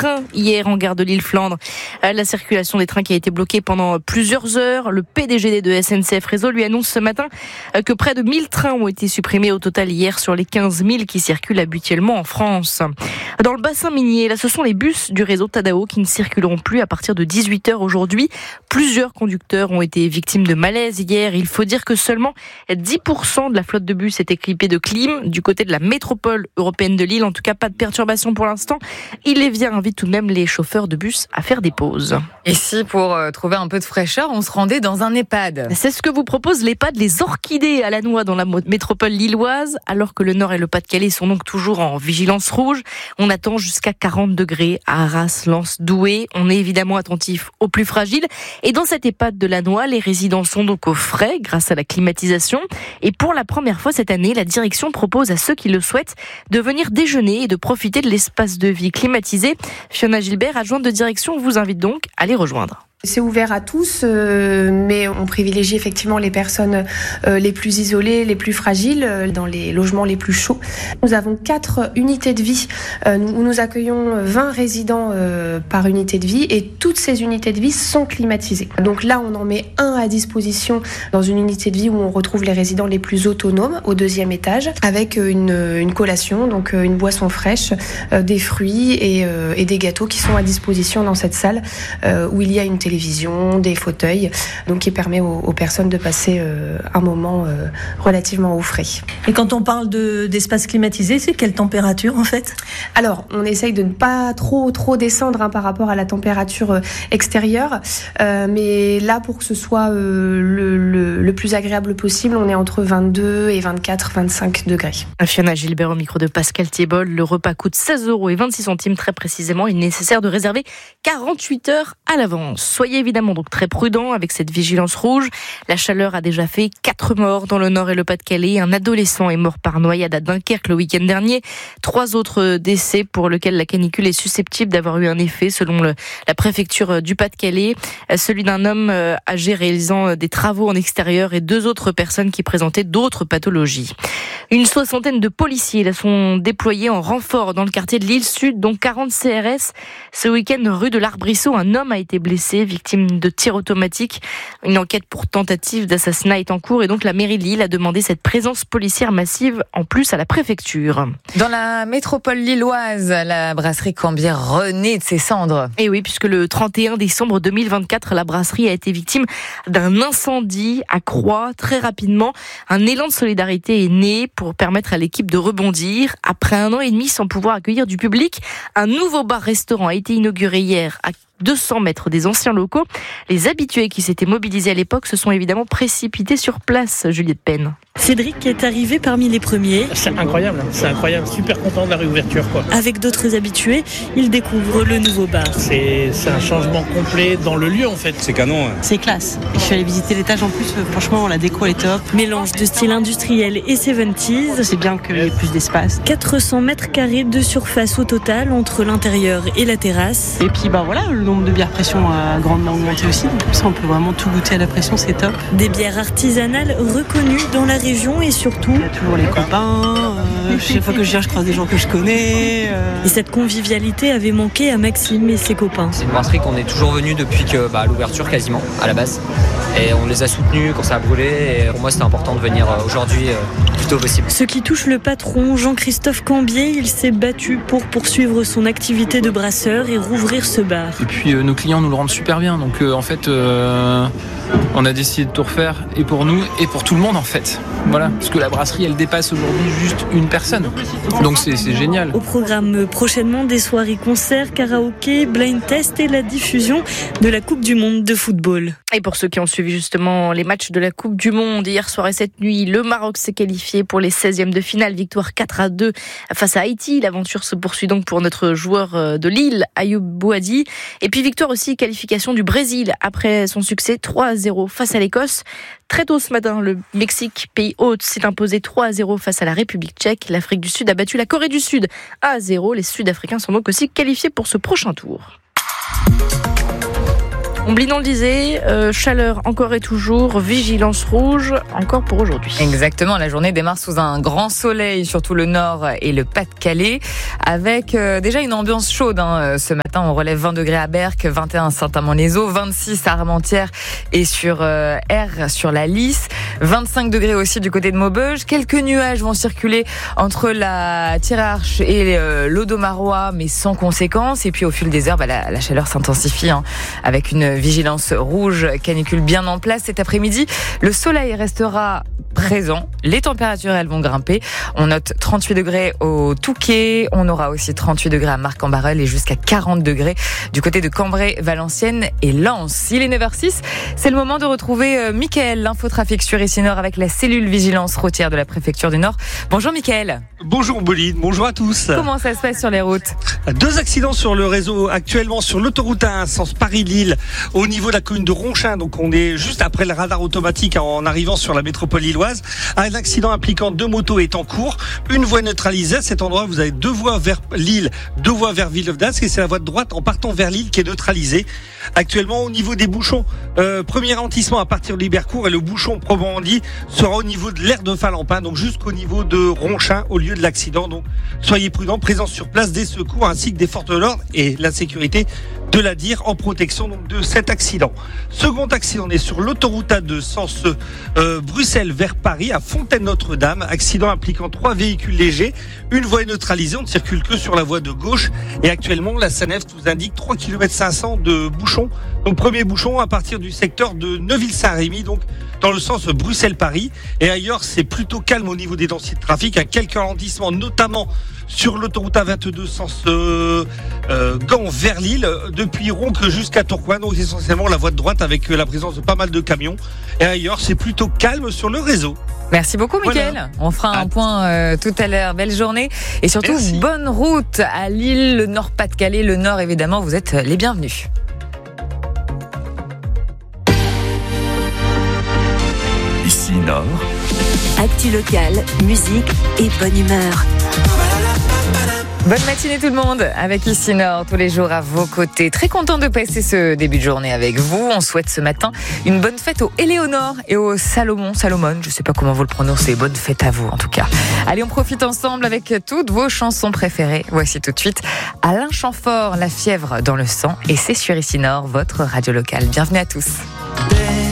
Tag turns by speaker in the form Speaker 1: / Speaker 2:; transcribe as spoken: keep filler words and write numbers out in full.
Speaker 1: trains hier en gare de Lille-Flandre. La circulation des trains qui a été bloquée pendant plusieurs heures. Le P D G de S N C F Réseau lui annonce ce matin que près de mille trains ont été supprimés au total hier sur les quinze mille qui circulent habituellement en France. Dans le bassin minier, là, ce sont les bus du réseau Tadao qui ne circuleront plus à partir de dix-huit heures aujourd'hui. Plusieurs conducteurs ont été victimes de malaise hier. Il faut dire que seulement dix pour cent de la flotte de bus est équipée de clim. Du côté de la métropole européenne de Lille, en tout cas, pas de perturbation pour l'instant. Ilévia invite tout de même les chauffeurs de bus à faire des pauses.
Speaker 2: Et si, pour euh, trouver un peu de fraîcheur, on se rendait dans un EHPAD ?
Speaker 1: C'est ce que vous propose l'EHPAD Les Orchidées à Lannoy dans la métropole lilloise. Alors que le Nord et le Pas-de-Calais sont donc toujours en vigilance rouge, on attend jusqu'à quarante degrés à Arras, Lens, Douai. On est évidemment attentif aux plus fragiles. Et dans cette EHPAD de Lannoy, les résidents sont donc au frais grâce à la climatisation. Et pour la première fois cette année, la direction propose à ceux qui le souhaitent de venir déjeuner et de profiter de l'espace de vie climatisé. Fiona Gilbert, adjointe de direction, vous invite donc à les rejoindre.
Speaker 3: C'est ouvert à tous, euh, mais on privilégie effectivement les personnes euh, les plus isolées, les plus fragiles, euh, dans les logements les plus chauds. Nous avons quatre unités de vie euh, où nous accueillons vingt résidents euh, par unité de vie et toutes ces unités de vie sont climatisées. Donc là, on en met un à disposition dans une unité de vie où on retrouve les résidents les plus autonomes au deuxième étage avec une, une collation, donc une boisson fraîche, euh, des fruits et, euh, et des gâteaux qui sont à disposition dans cette salle euh, où il y a une télévision, des fauteuils, donc qui permet aux, aux personnes de passer euh, un moment euh, relativement au frais.
Speaker 4: Et quand on parle de, d'espace climatisé, c'est quelle température en fait ?
Speaker 3: Alors, on essaye de ne pas trop trop descendre hein, par rapport à la température euh, extérieure, euh, mais là, pour que ce soit euh, le, le, le plus agréable possible, on est entre vingt-deux et vingt-quatre, vingt-cinq degrés.
Speaker 1: Fiona Gilbert au micro de Pascal Thiebol. Le repas coûte seize euros et vingt-six centimes très précisément. Il est nécessaire de réserver quarante-huit heures à l'avance. Soyez évidemment donc très prudents avec cette vigilance rouge. La chaleur a déjà fait quatre morts dans le Nord et le Pas-de-Calais. Un adolescent est mort par noyade à Dunkerque le week-end dernier. Trois autres décès pour lesquels la canicule est susceptible d'avoir eu un effet selon le, la préfecture du Pas-de-Calais. Celui d'un homme âgé réalisant des travaux en extérieur et deux autres personnes qui présentaient d'autres pathologies. Une soixantaine de policiers là, sont déployés en renfort dans le quartier de Lille-Sud, dont quarante C R S. Ce week-end, rue de l'Arbrisseau, un homme a été blessé, victime de tirs automatiques. Une enquête pour tentative d'assassinat est en cours et donc la mairie de Lille a demandé cette présence policière massive en plus à la préfecture.
Speaker 2: Dans la métropole lilloise, la brasserie Cambière renaît de ses cendres.
Speaker 1: Et oui, puisque le trente et un décembre deux mille vingt-quatre, la brasserie a été victime d'un incendie à Croix. Très rapidement, un élan de solidarité est né pour permettre à l'équipe de rebondir. Après un an et demi sans pouvoir accueillir du public, un nouveau bar-restaurant a été inauguré hier à deux cents mètres des anciens locaux. Les habitués qui s'étaient mobilisés à l'époque se sont évidemment précipités sur place, Juliette Penn.
Speaker 5: Cédric est arrivé parmi les premiers.
Speaker 6: C'est incroyable, c'est incroyable, super content de la réouverture, quoi.
Speaker 5: Avec d'autres habitués, il découvre le nouveau bar.
Speaker 6: C'est, c'est un changement complet dans le lieu en fait.
Speaker 7: C'est canon. Hein.
Speaker 8: C'est classe. Je suis allée visiter l'étage en plus, franchement la déco elle est top.
Speaker 5: Mélange de style industriel et soixante-dix.
Speaker 8: C'est bien qu'il y ait plus d'espace.
Speaker 5: quatre cents mètres carrés de surface au total entre l'intérieur et la terrasse.
Speaker 8: Et puis bah voilà, le nombre de bières pression a grandement augmenté aussi. Donc ça on peut vraiment tout goûter à la pression, c'est top.
Speaker 5: Des bières artisanales reconnues dans la région et surtout...
Speaker 8: Il y a toujours les copains, euh, chaque fois que je viens je croise des gens que je connais. Euh...
Speaker 5: Et cette convivialité avait manqué à Maxime et ses copains.
Speaker 9: C'est une brasserie qu'on est toujours venu depuis que, bah, l'ouverture quasiment, à la base. Et on les a soutenus quand ça a brûlé. Et pour moi c'était important de venir aujourd'hui euh, le plus tôt possible.
Speaker 5: Ce qui touche le patron, Jean-Christophe Cambier, il s'est battu pour poursuivre son activité de brasseur et rouvrir ce bar.
Speaker 10: Et puis euh, nos clients nous le rendent super bien. Donc euh, en fait, euh, on a décidé de tout refaire et pour nous et pour tout le monde en fait. Voilà, parce que la brasserie elle dépasse aujourd'hui juste une personne. Donc c'est, c'est génial.
Speaker 5: Au programme prochainement des soirées concerts, karaoké, blind test et la diffusion de la Coupe du Monde de football.
Speaker 1: Et pour ceux qui ont suivi justement les matchs de la Coupe du Monde hier soir et cette nuit, le Maroc s'est qualifié pour les seizièmes de finale, victoire quatre à deux face à Haïti. L'aventure se poursuit donc pour notre joueur de Lille, Ayoub Bouhaddi. Et puis victoire aussi, qualification du Brésil après son succès trois à zéro face à l'Écosse. Très tôt ce matin, le Mexique, pays hôte, s'est imposé trois à zéro face à la République tchèque. L'Afrique du Sud a battu la Corée du Sud un à zéro. Les Sud-Africains sont donc aussi qualifiés pour ce prochain tour. Ombline, on le disait, euh, chaleur encore et toujours, vigilance rouge encore pour aujourd'hui.
Speaker 2: Exactement, la journée démarre sous un grand soleil, surtout le nord et le Pas-de-Calais, avec euh, déjà une ambiance chaude. Hein. Ce matin, on relève vingt degrés à Berck, vingt et un à Saint-Amand-les-Eaux, vingt-six à Armentières et sur euh, R, sur la Lys, vingt-cinq degrés aussi du côté de Maubeuge. Quelques nuages vont circuler entre la Thiérache et euh, l'Audomarois, mais sans conséquence. Et puis au fil des heures, bah, la, la chaleur s'intensifie, hein, avec une vigilance rouge canicule bien en place cet après-midi. Le soleil restera présent, les températures elles vont grimper. On note trente-huit degrés au Touquet, on aura aussi trente-huit degrés à Marc-en-Barœul et jusqu'à quarante degrés du côté de Cambrai, Valenciennes et Lens. Il est neuf heures six, c'est le moment de retrouver Mickaël, l'infotrafic sur ici Nord avec la cellule vigilance routière de la préfecture du Nord. Bonjour Mickaël.
Speaker 7: Bonjour Boline, bonjour à tous.
Speaker 2: Comment ça se passe sur les routes ?
Speaker 7: Deux accidents sur le réseau actuellement sur l'autoroute un, sens Paris-Lille, au niveau de la commune de Ronchin. Donc on est juste après le radar automatique en arrivant sur la métropole lilloise. Un accident impliquant deux motos est en cours. Une voie neutralisée. À cet endroit, vous avez deux voies vers Lille, deux voies vers Villeneuve d'Ascq, et c'est la voie de droite en partant vers Lille qui est neutralisée. Actuellement, au niveau des bouchons, euh, premier ralentissement à partir de Libercourt, et le bouchon proprement dit sera au niveau de l'aire de Falampin, donc jusqu'au niveau de Ronchin au lieu de l'accident. Donc soyez prudents, présence sur place des secours ainsi que des forces de l'ordre et la sécurité de la D I R en protection donc de cet accident. Second accident, on est sur l'autoroute A deux sens euh, Bruxelles vers Paris à Fontaine-Notre-Dame. Accident impliquant trois véhicules légers. Une voie est neutralisée, on ne circule que sur la voie de gauche. Et actuellement, la SANEF nous indique trois kilomètres cinq cents de bouchons. Donc premier bouchon à partir du secteur de Neuville-Saint-Rémy, donc dans le sens Bruxelles-Paris. Et ailleurs, c'est plutôt calme au niveau des densités de trafic. À quelques ralentissements, notamment sur l'autoroute A vingt-deux sens euh, euh, Gand vers Lille, depuis Ronque jusqu'à Tourcoing, donc essentiellement la voie de droite avec la présence de pas mal de camions. Et ailleurs, c'est plutôt calme sur le réseau.
Speaker 2: Merci beaucoup Mickaël. Voilà. On fera un point euh, tout à l'heure. Belle journée et surtout Merci. Bonne route à Lille, le Nord Pas-de-Calais, le Nord évidemment, vous êtes les bienvenus.
Speaker 11: Ici Nord.
Speaker 12: Actu locale, musique et bonne humeur.
Speaker 2: Bonne matinée tout le monde, avec Ici Nord, tous les jours à vos côtés. Très content de passer ce début de journée avec vous. On souhaite ce matin une bonne fête au Éléonore et au Salomon, Salomon, je sais pas comment vous le prononcez, bonne fête à vous en tout cas. Allez, on profite ensemble avec toutes vos chansons préférées. Voici tout de suite Alain Chamfort, La fièvre dans le sang, et c'est sur Ici Nord, votre radio locale. Bienvenue à tous.